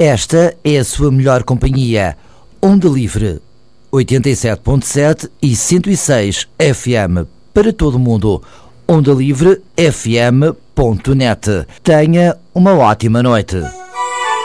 Esta é a sua melhor companhia. Onda Livre, 87.7 e 106 FM para todo o mundo. ondalivrefm.net. Tenha uma ótima noite.